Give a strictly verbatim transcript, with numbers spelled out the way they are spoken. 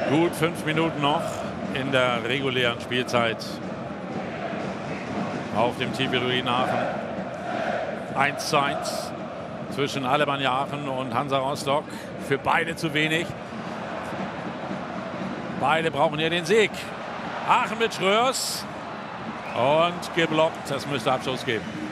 Gut fünf Minuten noch in der regulären Spielzeit auf dem Tipiruin Aachen. eins zu eins zwischen Alemannia Aachen und Hansa Rostock. Für beide zu wenig. Beide brauchen hier den Sieg. Aachen mit Schröers und geblockt. Das müsste Abschluss geben.